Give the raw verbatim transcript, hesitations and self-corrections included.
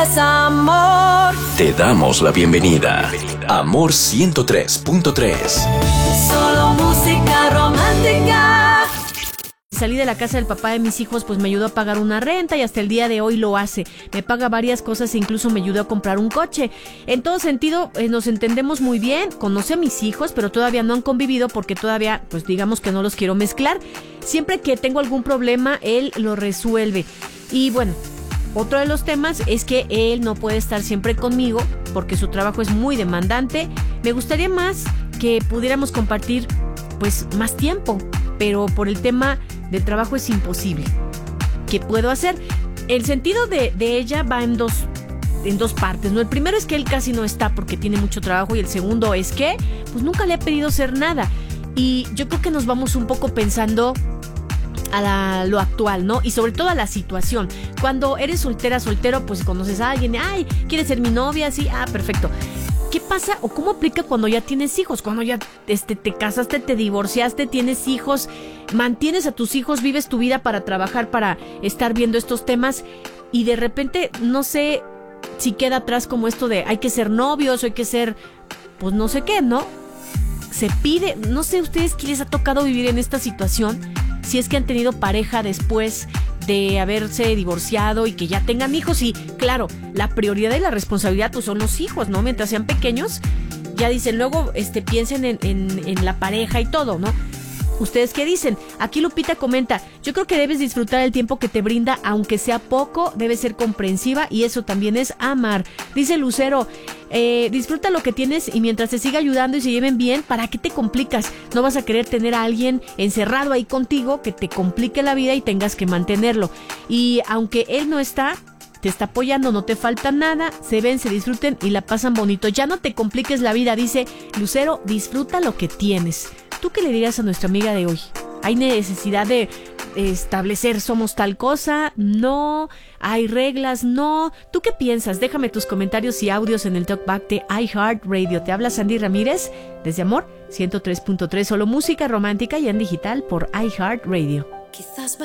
Amor. Te damos la bienvenida. Amor ciento tres punto tres. Solo música romántica. Salí de la casa del papá de mis hijos, pues me ayudó a pagar una renta y hasta el día de hoy lo hace. Me paga varias cosas e incluso me ayudó a comprar un coche. En todo sentido, eh, nos entendemos muy bien. Conoce a mis hijos, pero todavía no han convivido porque todavía, pues digamos que no los quiero mezclar. Siempre que tengo algún problema, él lo resuelve. Y bueno, otro de los temas es que él no puede estar siempre conmigo porque su trabajo es muy demandante. Me gustaría más que pudiéramos compartir pues más tiempo, pero por el tema del trabajo es imposible. ¿Qué puedo hacer? El sentido de, de ella va en dos, en dos partes, ¿no? El primero es que él casi no está porque tiene mucho trabajo y el segundo es que pues nunca le ha pedido hacer nada. Y yo creo que nos vamos un poco pensando a la, lo actual, ¿no? Y sobre todo a la situación. Cuando eres soltera, soltero, pues conoces a alguien, ay, ¿quieres ser mi novia? Sí, ah, perfecto. ¿Qué pasa o cómo aplica cuando ya tienes hijos? Cuando ya este, te casaste, te divorciaste, tienes hijos, mantienes a tus hijos, vives tu vida para trabajar, para estar viendo estos temas y de repente, no sé si queda atrás como esto de hay que ser novios o hay que ser, pues no sé qué, ¿no? Se pide, no sé ustedes qué les ha tocado vivir en esta situación, si es que han tenido pareja después de haberse divorciado y que ya tengan hijos y claro, la prioridad y la responsabilidad pues son los hijos, ¿no? Mientras sean pequeños, ya dicen, luego este, piensen en, en, en la pareja y todo, ¿no? ¿Ustedes qué dicen? Aquí Lupita comenta, yo creo que debes disfrutar el tiempo que te brinda, aunque sea poco, debes ser comprensiva y eso también es amar. Dice Lucero, eh, disfruta lo que tienes y mientras te siga ayudando y se lleven bien, ¿para qué te complicas? No vas a querer tener a alguien encerrado ahí contigo que te complique la vida y tengas que mantenerlo. Y aunque él no está, te está apoyando, no te falta nada, se ven, se disfruten y la pasan bonito. Ya no te compliques la vida, dice Lucero, disfruta lo que tienes. ¿Tú qué le dirías a nuestra amiga de hoy? ¿Hay necesidad de establecer somos tal cosa? No. ¿Hay reglas? No. ¿Tú qué piensas? Déjame tus comentarios y audios en el Talkback de iHeartRadio. Te habla Sandy Ramírez desde Amor ciento tres punto tres, solo música romántica y en digital por iHeartRadio. Quizás